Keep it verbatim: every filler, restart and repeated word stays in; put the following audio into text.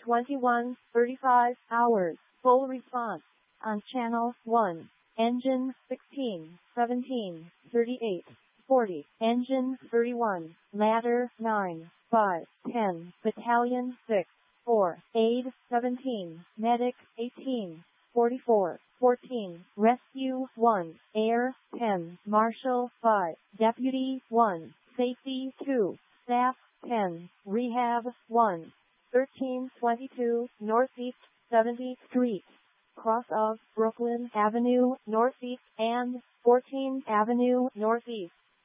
twenty-one thirty-five hours. Full response on channel one. Engine sixteen, seventeen, thirty-eight, forty. Engine thirty-one. Ladder nine, five, ten. Battalion six, four. Aid seventeen. Medic eighteen, forty-four, fourteen. Rescue one. Air ten. Marshal five. Deputy one. Safety two. Staff ten. Rehab one. thirteen twenty-two Northeast seventieth Street. Cross of Brooklyn Avenue Northeast and fourteenth Avenue Northeast.